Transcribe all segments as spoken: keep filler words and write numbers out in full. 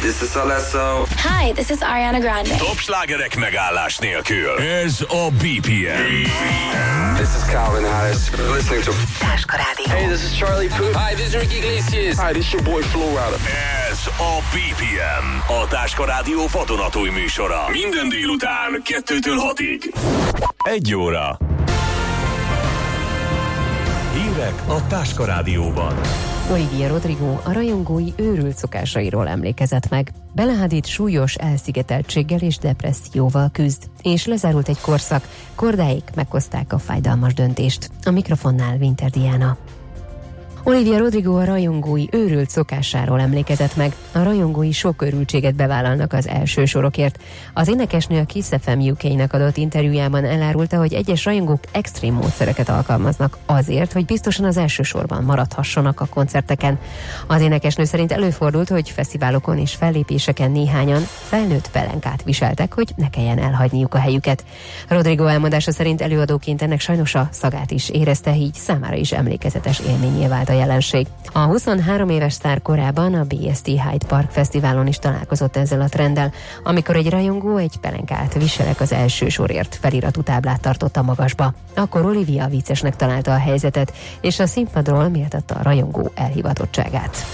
This is Alesso. Hi, this is Ariana Grande. Top slágerek megállás nélkül. Ez a bé pé em. This is Calvin Harris. You're listening to Táska Rádió. Hey, this is Charlie Puth. Hi, this is Ricky Iglesias. Hi, this is your boy Flo Rida. Ez a bé pé em. A Táska Rádió vadonatúj műsora. Minden délután kettőtől hatig. Egy óra. Hírek a Táska Rádióban. Olivia Rodrigo a rajongói őrült szokásairól emlékezett meg. Bella Hadid súlyos elszigeteltséggel és depresszióval küzd, és lezárult egy korszak, kordáik meghozták a fájdalmas döntést. A mikrofonnál Winter Diana. Olivia Rodrigo a rajongói őrült szokásáról emlékezett meg. A rajongói sok őrültséget bevállalnak az első sorokért. Az énekesnő a Kiss ef em u ká-nak adott interjújában elárulta, hogy egyes rajongók extrém módszereket alkalmaznak azért, hogy biztosan az első sorban maradhassanak a koncerteken. Az énekesnő szerint előfordult, hogy fesztiválokon és fellépéseken néhányan felnőtt pelenkát viseltek, hogy ne kelljen elhagyniuk a helyüket. Rodrigo elmondása szerint előadóként ennek sajnos a szagát is érezte, így számára is emlékezetes élményé vált a jelenség. A huszonhárom éves sztár korában a bé es té Hyde Park Fesztiválon is találkozott ezzel a trenddel, amikor egy rajongó egy pelenkát viselek az első sorért feliratú táblát tartott a magasba. Akkor Olivia viccesnek találta a helyzetet, és a színpadról méltatta a rajongó elhivatottságát.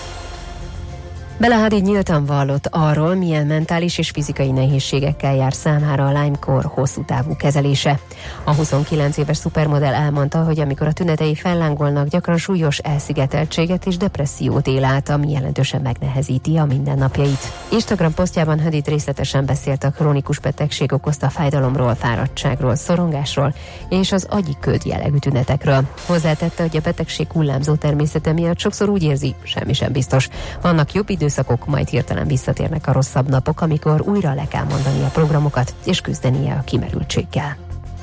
Bella Hadid nyíltan vallott arról, milyen mentális és fizikai nehézségekkel jár számára a Lyme-kór hosszú távú kezelése. A huszonkilenc éves szupermodell elmondta, hogy amikor a tünetei fellángolnak, gyakran súlyos elszigeteltséget és depressziót él át, ami jelentősen megnehezíti a mindennapjait. Instagram posztjában Hadid részletesen beszélt a krónikus betegség okozta fájdalomról, fáradtságról, szorongásról és az agyi köd jellegű tünetekről. Hozzátette, hogy a betegség hullámzó természete miatt sokszor úgy érzi, semmi sem biztos. Vannak jobb idő szakok, majd hirtelen visszatérnek a rosszabb napok, amikor újra le kell mondani a programokat, és küzdenie a kimerültséggel.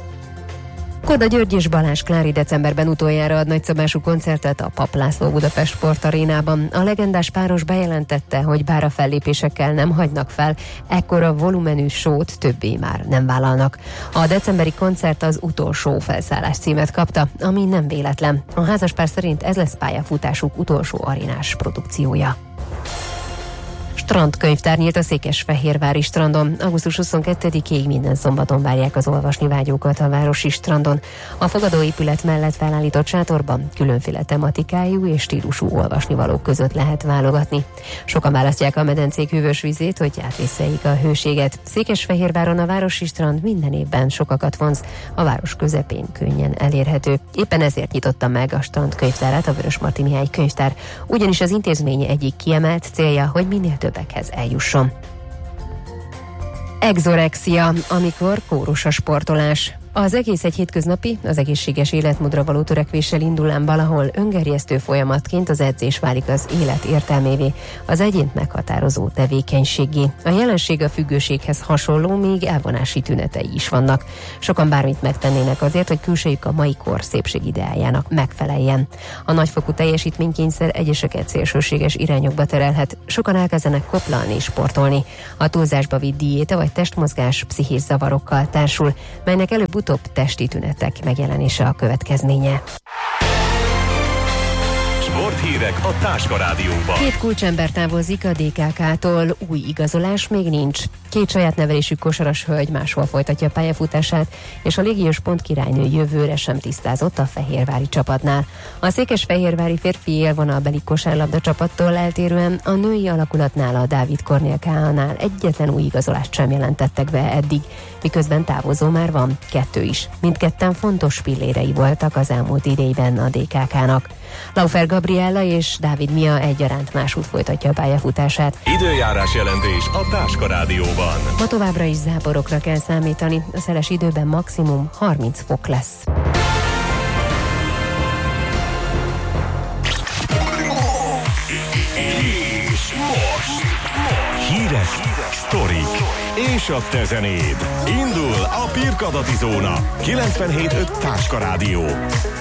Korda György és Balázs Klári decemberben utoljára ad nagyszabású koncertet a Papp László Budapest Sportarénában. A legendás páros bejelentette, hogy bár a fellépésekkel nem hagynak fel, ekkora volumenű sót többé már nem vállalnak. A decemberi koncert az utolsó felszállás címet kapta, ami nem véletlen. A házaspár szerint ez lesz pályafutásuk utolsó arénás produkciója. Strandkönyvtár nyílt a Székesfehérvári strandon. augusztus huszonkettedikéig minden szombaton várják az olvasni vágyókat a városi strandon. A fogadóépület mellett felállított sátorban különféle tematikájú és stílusú olvasnivalók között lehet válogatni. Sokan választják a medencék hűvös vizét, hogy átvészeljék a hőséget. Székesfehérváron a városi strand minden évben sokakat vonz, a város közepén könnyen elérhető. Éppen ezért nyitotta meg a strandkönyvtárát a Vörösmarty Mihály könyvtár, ugyanis az intézmény egyik kiemelt célja, hogy minél több eljusson. Exorexia, amikor kórus a sportolás. Az egész egy hétköznapi, az egészséges életmódra való törekvéssel indul ám valahol öngerjesztő folyamatként az edzés válik az élet értelmévé, az egyént meghatározó tevékenységé. A jelenség a függőséghez hasonló, még elvonási tünetei is vannak. Sokan bármit megtennének azért, hogy külsejük a mai kor szépségideájának megfeleljen. A nagyfokú teljesítménykényszer egyeseket szélsőséges irányokba terelhet, sokan elkezdenek koplalni és sportolni. A túlzásba vitt diéta vagy testmozgás pszichés zavarokkal társul, melynek előbb több testi tünetek megjelenése a következménye. Sporthírek a Táska Rádióban. Két kulcsember távozik a dé ká ká-tól, új igazolás még nincs. Két saját nevelésű kosaras hölgy máshol folytatja pályafutását, és a légiós pontkirálynő jövőre sem tisztázott a fehérvári csapatnál. A székesfehérvári férfi élvonalbeli kosárlabda csapattól eltérően a női alakulatnál, a Dávid Kornél ká á-nál egyetlen új igazolást sem jelentettek be eddig, miközben távozó már van kettő is. Mindketten fontos pillérei voltak az elmúlt idejében a dé ká ká-nak. Laufer Gabriella és Dávid Mia egyaránt másút folytatja a pályafutását. Időjárás jelentés a Táska Rádióban. Ma továbbra is záporokra kell számítani, a szeles időben maximum harminc fok lesz. És most hírek, sztorik és a te zenéd. Indul a Pirkadati Zóna kilencvenhét öt Táska Rádió.